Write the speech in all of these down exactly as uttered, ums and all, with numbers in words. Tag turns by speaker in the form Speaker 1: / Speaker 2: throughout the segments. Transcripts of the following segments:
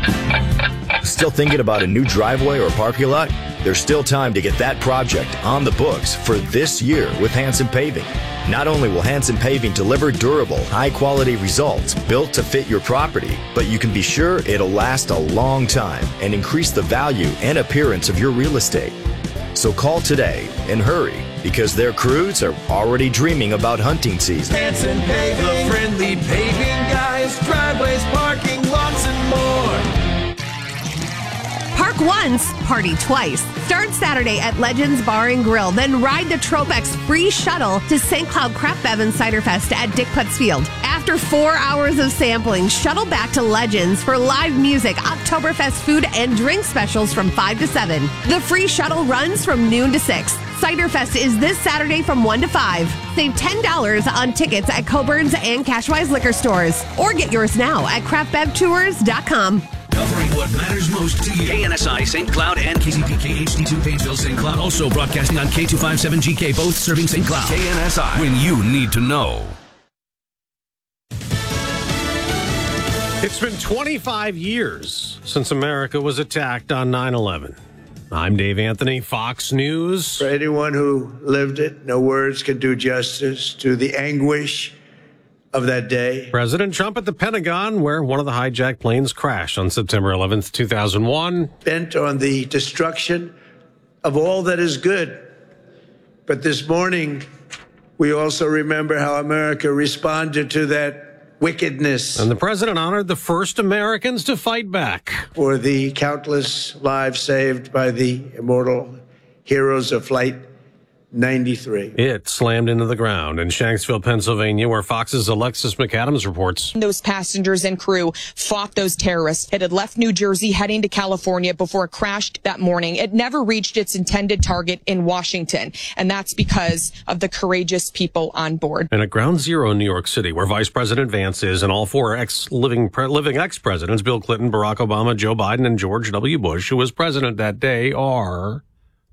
Speaker 1: Still thinking about a new driveway or parking lot? There's still time to get that project on the books for this year with Hanson Paving. Not only will Hanson Paving deliver durable, high-quality results built to fit your property, but you can be sure it'll last a long time and increase the value and appearance of your real estate. So call today and hurry, because their crews are already dreaming about hunting season.
Speaker 2: Hanson Paving, the friendly paving guys, driveways, parking lots, and more.
Speaker 3: Park once, party twice. Start Saturday at Legends Bar and Grill, then ride the Tropex free shuttle to Saint Cloud Craft Bev and Cider Fest at Dick Putz Field. After four hours of sampling, shuttle back to Legends for live music, Oktoberfest food, and drink specials from five to seven. The free shuttle runs from noon to six. Cider Fest is this Saturday from one to five. Save ten dollars on tickets at Coburn's and Cashwise liquor stores. Or get yours now at craft bev tours dot com.
Speaker 4: Covering what matters most to you. K N S I, Saint Cloud, and K C P K H D two, Painesville, Saint Cloud. Also broadcasting on K two fifty-seven G K, both serving Saint Cloud. K N S I, when you need to know.
Speaker 5: It's been twenty-five years since America was attacked on nine eleven. I'm Dave Anthony, Fox News.
Speaker 6: For anyone who lived it, no words can do justice to the anguish of that day.
Speaker 5: President Trump at the Pentagon, where one of the hijacked planes crashed on September eleventh, two thousand one.
Speaker 6: Bent on the destruction of all that is good. But this morning, we also remember how America responded to that wickedness.
Speaker 5: And the president honored the first Americans to fight back.
Speaker 6: For the countless lives saved by the immortal heroes of Flight ninety-three.
Speaker 5: It slammed into the ground in Shanksville, Pennsylvania, where Fox's Alexis McAdams reports.
Speaker 7: Those passengers and crew fought those terrorists. It had left New Jersey heading to California before it crashed that morning. It never reached its intended target in Washington, and that's because of the courageous people on board.
Speaker 5: And at Ground Zero in New York City, where Vice President Vance is, and all four ex-living pre- living ex-presidents, Bill Clinton, Barack Obama, Joe Biden, and George W. Bush, who was president that day, are...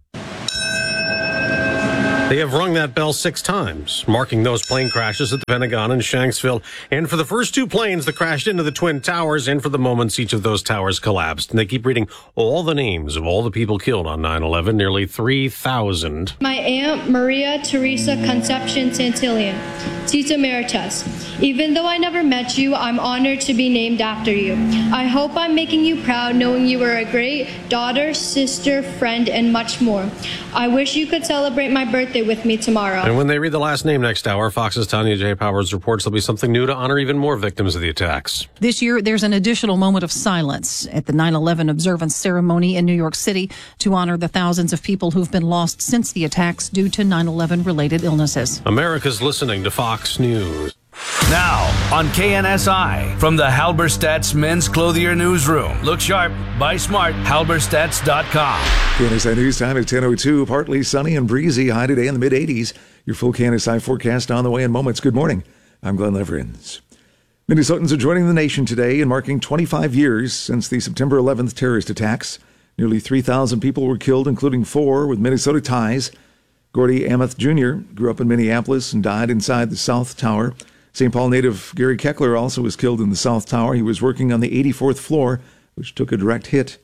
Speaker 5: They have rung that bell six times, marking those plane crashes at the Pentagon and Shanksville. And for the first two planes that crashed into the Twin Towers, and for the moments each of those towers collapsed. And they keep reading all the names of all the people killed on nine eleven, nearly three thousand.
Speaker 8: My Aunt Maria Teresa Concepcion Santillan, Tita Emeritus. Even though I never met you, I'm honored to be named after you. I hope I'm making you proud knowing you were a great daughter, sister, friend, and much more. I wish you could celebrate my birthday with me tomorrow.
Speaker 5: And when they read the last name next hour, Fox's Tanya J. Powers reports there'll be something new to honor even more victims of the attacks.
Speaker 9: This year, there's an additional moment of silence at the nine eleven observance ceremony in New York City to honor the thousands of people who've been lost since the attacks due to nine eleven related illnesses.
Speaker 5: America's listening to Fox News.
Speaker 4: Now, on K N S I, from the Halberstadt's Men's Clothier Newsroom. Look sharp, buy smart, halberstadts dot com.
Speaker 10: K N S I News time at ten oh two, partly sunny and breezy, high today in the mid-eighties. Your full K N S I forecast on the way in moments. Good morning. I'm Glenn Leverins. Minnesotans are joining the nation today in marking twenty-five years since the September eleventh terrorist attacks. Nearly three thousand people were killed, including four with Minnesota ties. Gordy Ameth Junior grew up in Minneapolis and died inside the South Tower. Saint Paul native Gary Keckler also was killed in the South Tower. He was working on the eighty-fourth floor, which took a direct hit.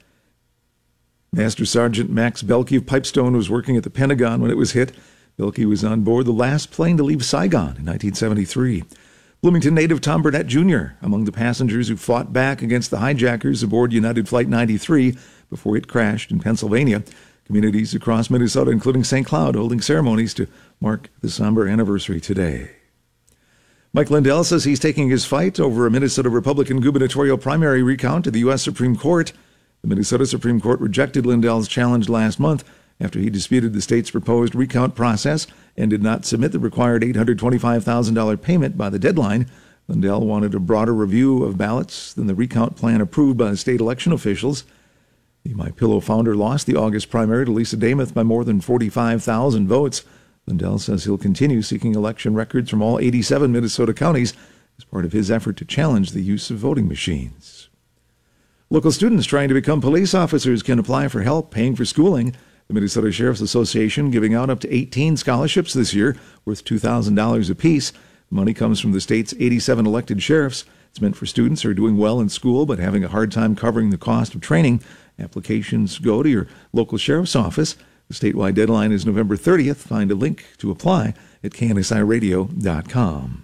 Speaker 10: Master Sergeant Max Belkey of Pipestone was working at the Pentagon when it was hit. Belkey was on board the last plane to leave Saigon in nineteen seventy-three. Bloomington native Tom Burnett Junior among the passengers who fought back against the hijackers aboard United Flight ninety-three before it crashed in Pennsylvania. Communities across Minnesota, including Saint Cloud, holding ceremonies to mark the somber anniversary today. Mike Lindell says he's taking his fight over a Minnesota Republican gubernatorial primary recount to the U S Supreme Court. The Minnesota Supreme Court rejected Lindell's challenge last month after he disputed the state's proposed recount process and did not submit the required eight hundred twenty-five thousand dollars payment by the deadline. Lindell wanted a broader review of ballots than the recount plan approved by the state election officials. The MyPillow founder lost the August primary to Lisa Damath by more than forty-five thousand votes. Lindell says he'll continue seeking election records from all eighty-seven Minnesota counties as part of his effort to challenge the use of voting machines. Local students trying to become police officers can apply for help paying for schooling. The Minnesota Sheriff's Association giving out up to eighteen scholarships this year, worth two thousand dollars apiece. The money comes from the state's eighty-seven elected sheriffs. It's meant for students who are doing well in school but having a hard time covering the cost of training. Applications go to your local sheriff's office. The statewide deadline is November thirtieth. Find a link to apply at K N S I radio dot com.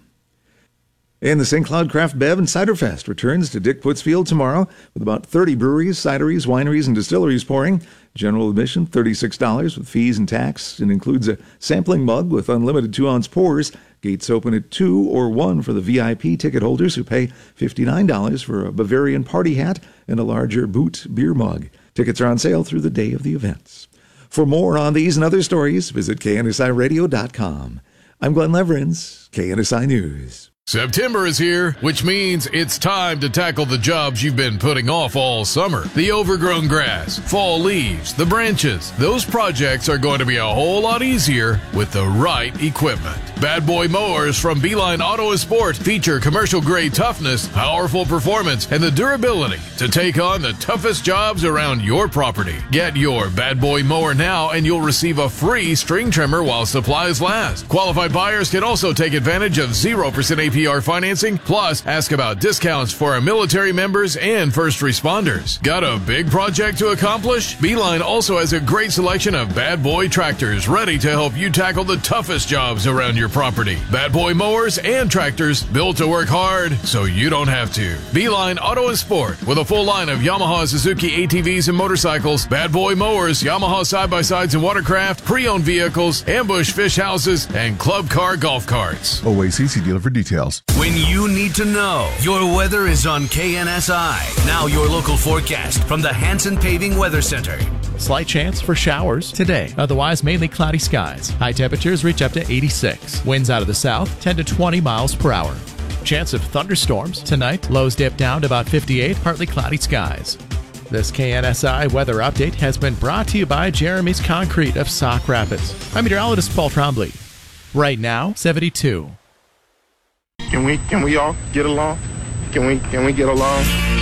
Speaker 10: And the Saint Cloud Craft Bev and Cider Fest returns to Dick Putsfield tomorrow with about thirty breweries, cideries, wineries, and distilleries pouring. General admission, thirty-six dollars with fees and tax, and includes a sampling mug with unlimited two-ounce pours. Gates open at two or one for the V I P ticket holders who pay fifty-nine dollars for a Bavarian party hat and a larger Boot beer mug. Tickets are on sale through the day of the events. For more on these and other stories, visit K N S I radio dot com. I'm Glenn Leverins, K N S I News.
Speaker 11: September is here, which means it's time to tackle the jobs you've been putting off all summer. The overgrown grass, fall leaves, the branches. Those projects are going to be a whole lot easier with the right equipment. Bad Boy Mowers from Beeline Auto Sport feature commercial-grade toughness, powerful performance, and the durability to take on the toughest jobs around your property. Get your Bad Boy Mower now and you'll receive a free string trimmer while supplies last. Qualified buyers can also take advantage of zero percent A P R financing, plus ask about discounts for our military members and first responders. Got a big project to accomplish? Beeline also has a great selection of Bad Boy tractors ready to help you tackle the toughest jobs around your property. Bad Boy mowers and tractors built to work hard so you don't have to. Beeline Auto and Sport with a full line of Yamaha, Suzuki A T Vs and motorcycles, Bad Boy mowers, Yamaha side-by-sides and watercraft, pre-owned vehicles, ambush fish houses, and club car golf carts.
Speaker 12: O A C C dealer for details.
Speaker 4: When you need to know, your weather is on K N S I. Now your local forecast from the Hanson Paving Weather Center.
Speaker 13: Slight chance for showers today. Otherwise, mainly cloudy skies. High temperatures reach up to eighty-six. Winds out of the south, ten to twenty miles per hour. Chance of thunderstorms tonight. Lows dip down to about fifty-eight, partly cloudy skies. This K N S I weather update has been brought to you by Jeremy's Concrete of Sauk Rapids. I'm meteorologist Paul Trombley. Right now, seventy-two.
Speaker 14: Can we can we all get along? Can we can we get along?